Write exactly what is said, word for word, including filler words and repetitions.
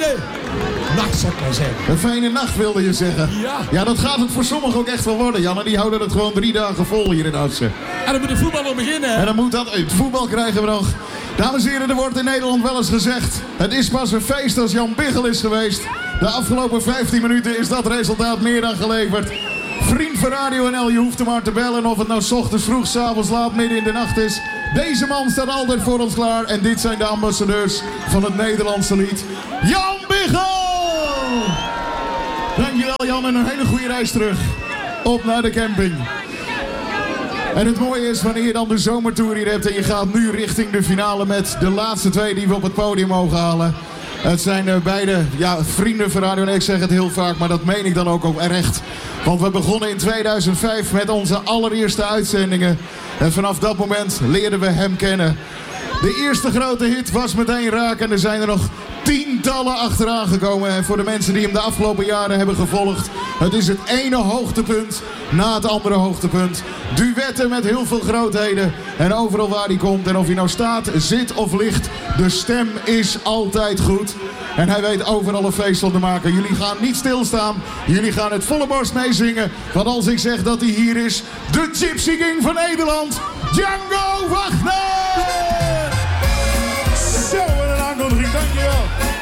fijne nacht, zou ik maar zeggen. Een fijne nacht, wilde je zeggen. Ja. Ja, dat gaat het voor sommigen ook echt wel worden, Jan. En die houden het gewoon drie dagen vol hier in Assen. En dan moet de voetbal nog beginnen, hè? En dan moet dat... Het voetbal krijgen we nog. Dames en heren, er wordt in Nederland wel eens gezegd... Het is pas een feest als Jan Biggel is geweest. De afgelopen vijftien minuten is dat resultaat meer dan geleverd. Vriend van Radio N L, je hoeft hem maar te bellen. Of het nou 's ochtends vroeg, 's avonds laat, midden in de nacht is. Deze man staat altijd voor ons klaar. En dit zijn de ambassadeurs van het Nederlandse lied. Jan Biggel! Dankjewel Jan en een hele goede reis terug. Op naar de camping. En het mooie is, wanneer je dan de zomertour hier hebt en je gaat nu richting de finale met de laatste twee die we op het podium mogen halen. Het zijn uh, beide ja, vrienden van Radio en ik zeg het heel vaak, maar dat meen ik dan ook, ook echt. Want we begonnen in tweeduizend vijf met onze allereerste uitzendingen. En vanaf dat moment leerden we hem kennen. De eerste grote hit was meteen raak en er zijn er nog tientallen achteraan gekomen. En voor de mensen die hem de afgelopen jaren hebben gevolgd, het is het ene hoogtepunt na het andere hoogtepunt. Duetten met heel veel grootheden. En overal waar hij komt en of hij nou staat, zit of ligt, de stem is altijd goed. En hij weet overal een feest van te maken. Jullie gaan niet stilstaan. Jullie gaan het volle borst meezingen. Want als ik zeg dat hij hier is, de Gypsy King van Nederland, Django Wagner!